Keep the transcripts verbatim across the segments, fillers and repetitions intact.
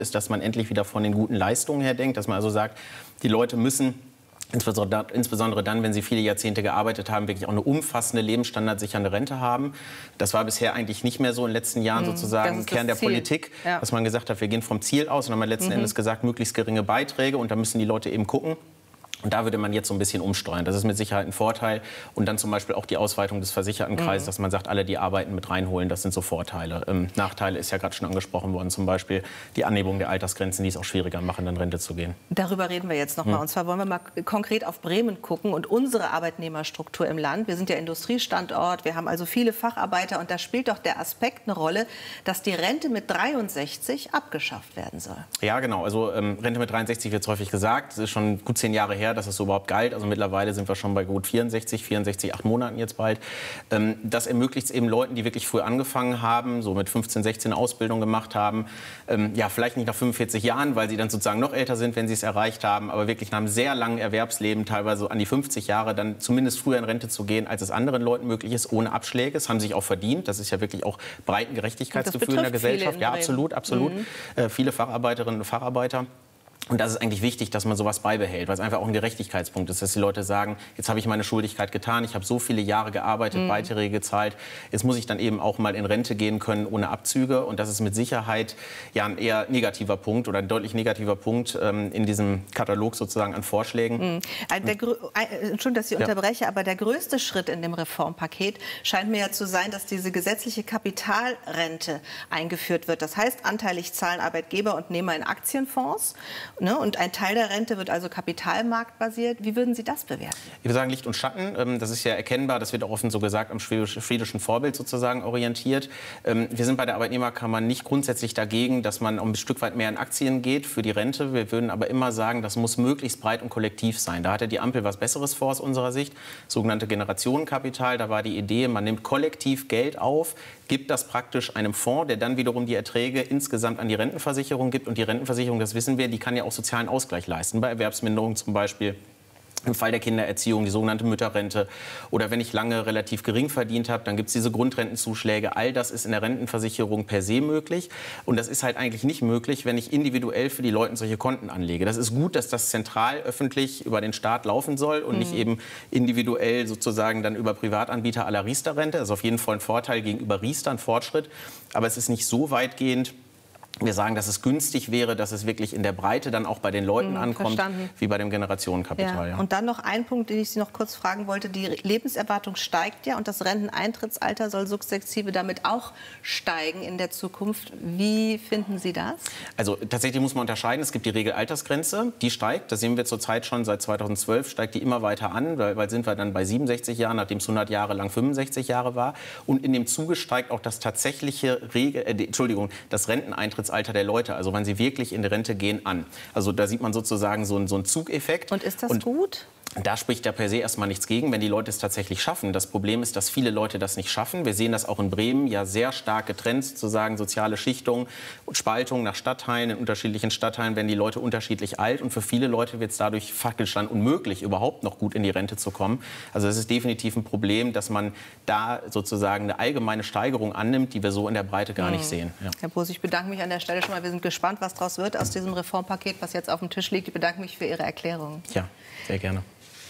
ist, dass man endlich wieder von den guten Leistungen her denkt, dass man also sagt, die Leute müssen insbesondere dann, wenn sie viele Jahrzehnte gearbeitet haben, wirklich auch eine umfassende, lebensstandardsichernde Rente haben. Das war bisher eigentlich nicht mehr so in den letzten Jahren mhm, sozusagen Kern der Politik, ja. dass man gesagt hat, wir gehen vom Ziel aus und haben letzten mhm. Endes gesagt, möglichst geringe Beiträge und da müssen die Leute eben gucken. Und da würde man jetzt so ein bisschen umsteuern. Das ist mit Sicherheit ein Vorteil. Und dann zum Beispiel auch die Ausweitung des Versichertenkreises, mhm. dass man sagt, alle, die arbeiten, mit reinholen. Das sind so Vorteile. Ähm, Nachteile ist ja gerade schon angesprochen worden. Zum Beispiel die Anhebung der Altersgrenzen, die es auch schwieriger machen, in Rente zu gehen. Darüber reden wir jetzt noch mal. Mhm. Und zwar wollen wir mal konkret auf Bremen gucken und unsere Arbeitnehmerstruktur im Land. Wir sind ja Industriestandort. Wir haben also viele Facharbeiter. Und da spielt doch der Aspekt eine Rolle, dass die Rente mit dreiundsechzig abgeschafft werden soll. Ja, genau. Also ähm, Rente mit dreiundsechzig wird häufig gesagt. Das ist schon gut zehn Jahre her, dass es so überhaupt galt. Also mittlerweile sind wir schon bei gut vierundsechzig, vierundsechzig, acht Monaten jetzt bald. Ähm, das ermöglicht es eben Leuten, die wirklich früh angefangen haben, so mit fünfzehn, sechzehn Ausbildung gemacht haben, ähm, ja, vielleicht nicht nach fünfundvierzig Jahren, weil sie dann sozusagen noch älter sind, wenn sie es erreicht haben, aber wirklich nach einem sehr langen Erwerbsleben, teilweise an die fünfzig Jahre, dann zumindest früher in Rente zu gehen, als es anderen Leuten möglich ist, ohne Abschläge. Das haben sie sich auch verdient. Das ist ja wirklich auch breiten Gerechtigkeitsgefühl in der Gesellschaft. In ja, absolut, absolut. Mhm. Äh, viele Facharbeiterinnen und Facharbeiter. Und das ist eigentlich wichtig, dass man sowas beibehält, weil es einfach auch ein Gerechtigkeitspunkt ist, dass die Leute sagen, jetzt habe ich meine Schuldigkeit getan, ich habe so viele Jahre gearbeitet, mhm. Beiträge gezahlt, jetzt muss ich dann eben auch mal in Rente gehen können ohne Abzüge. Und das ist mit Sicherheit ja ein eher negativer Punkt oder ein deutlich negativer Punkt ähm, in diesem Katalog sozusagen an Vorschlägen. Mhm. Der, Entschuldigung, dass ich ja. unterbreche, aber der größte Schritt in dem Reformpaket scheint mir ja zu sein, dass diese gesetzliche Kapitalrente eingeführt wird. Das heißt, anteilig zahlen Arbeitgeber und Nehmer in Aktienfonds. Ne? Und ein Teil der Rente wird also kapitalmarktbasiert. Wie würden Sie das bewerten? Wir sagen Licht und Schatten. Das ist ja erkennbar. Das wird auch offen so gesagt am schwedischen Vorbild sozusagen orientiert. Wir sind bei der Arbeitnehmerkammer nicht grundsätzlich dagegen, dass man ein Stück weit mehr in Aktien geht für die Rente. Wir würden aber immer sagen, das muss möglichst breit und kollektiv sein. Da hatte die Ampel was Besseres vor aus unserer Sicht. Sogenannte Generationenkapital. Da war die Idee, man nimmt kollektiv Geld auf, gibt das praktisch einem Fonds, der dann wiederum die Erträge insgesamt an die Rentenversicherung gibt. Und die Rentenversicherung, das wissen wir, die kann ja auch sozialen Ausgleich leisten, bei Erwerbsminderung zum Beispiel. Im Fall der Kindererziehung, die sogenannte Mütterrente. Oder wenn ich lange relativ gering verdient habe, dann gibt es diese Grundrentenzuschläge. All das ist in der Rentenversicherung per se möglich. Und das ist halt eigentlich nicht möglich, wenn ich individuell für die Leute solche Konten anlege. Das ist gut, dass das zentral öffentlich über den Staat laufen soll und mhm. nicht eben individuell sozusagen dann über Privatanbieter à la Riester-Rente. Das ist auf jeden Fall ein Vorteil gegenüber Riester, ein Fortschritt. Aber es ist nicht so weitgehend. Wir sagen, dass es günstig wäre, dass es wirklich in der Breite dann auch bei den Leuten mhm, ankommt, verstanden. Wie bei dem Generationenkapital. Ja. Ja. Und dann noch ein Punkt, den ich Sie noch kurz fragen wollte. Die Lebenserwartung steigt ja und das Renteneintrittsalter soll sukzessive damit auch steigen in der Zukunft. Wie finden Sie das? Also tatsächlich muss man unterscheiden. Es gibt die Regelaltersgrenze, die steigt. Das sehen wir zurzeit schon seit zweitausendzwölf, steigt die immer weiter an, weil, weil sind wir dann bei siebenundsechzig Jahren, nachdem es hundert Jahre lang fünfundsechzig Jahre war. Und in dem Zuge steigt auch das tatsächliche Regel, äh, die, Entschuldigung, das Renteneintrittsalter Alter der Leute, also wann sie wirklich in die Rente gehen, an. Also da sieht man sozusagen so einen, so einen Zugeffekt. Und ist das Und gut? Da spricht ja per se erstmal nichts gegen, wenn die Leute es tatsächlich schaffen. Das Problem ist, dass viele Leute das nicht schaffen. Wir sehen das auch in Bremen, ja sehr stark getrennt, sozusagen soziale Schichtung und Spaltung nach Stadtteilen. In unterschiedlichen Stadtteilen werden die Leute unterschiedlich alt. Und für viele Leute wird es dadurch faktisch dann unmöglich, überhaupt noch gut in die Rente zu kommen. Also es ist definitiv ein Problem, dass man da sozusagen eine allgemeine Steigerung annimmt, die wir so in der Breite gar hm. nicht sehen. Ja. Herr Boos, ich bedanke mich an der Stelle schon mal. Wir sind gespannt, was daraus wird aus diesem Reformpaket, was jetzt auf dem Tisch liegt. Ich bedanke mich für Ihre Erklärung. Ja, sehr gerne.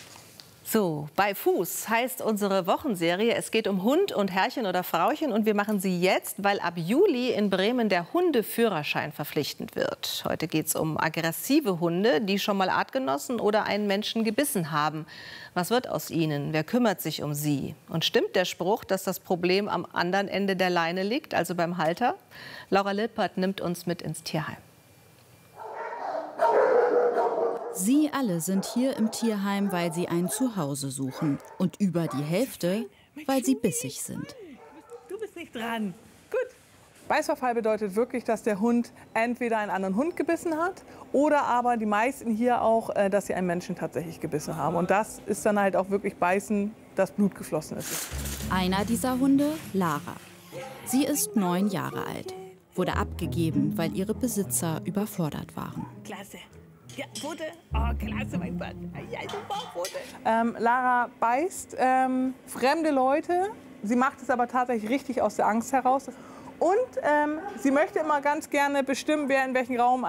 So, bei Fuß heißt unsere Wochenserie. Es geht um Hund und Herrchen oder Frauchen. Und wir machen sie jetzt, weil ab Juli in Bremen der Hundeführerschein verpflichtend wird. Heute geht es um aggressive Hunde, die schon mal Artgenossen oder einen Menschen gebissen haben. Was wird aus ihnen? Wer kümmert sich um sie? Und stimmt der Spruch, dass das Problem am anderen Ende der Leine liegt, also beim Halter? Laura Lippert nimmt uns mit ins Tierheim. Sie alle sind hier im Tierheim, weil sie ein Zuhause suchen. Und über die Hälfte, weil sie bissig sind. Du bist nicht dran. Gut. Beißverfall bedeutet wirklich, dass der Hund entweder einen anderen Hund gebissen hat oder aber die meisten hier auch, dass sie einen Menschen tatsächlich gebissen haben. Und das ist dann halt auch wirklich Beißen, dass Blut geflossen ist. Einer dieser Hunde, Lara. Sie ist neun Jahre alt. Wurde abgegeben, weil ihre Besitzer überfordert waren. Klasse. Ja, Pfote. Oh, klasse, mein Gott. Ja, super, Pfote. Ähm, Lara beißt ähm, fremde Leute. Sie macht es aber tatsächlich richtig aus der Angst heraus. Und ähm, sie möchte immer ganz gerne bestimmen, wer in welchen Raum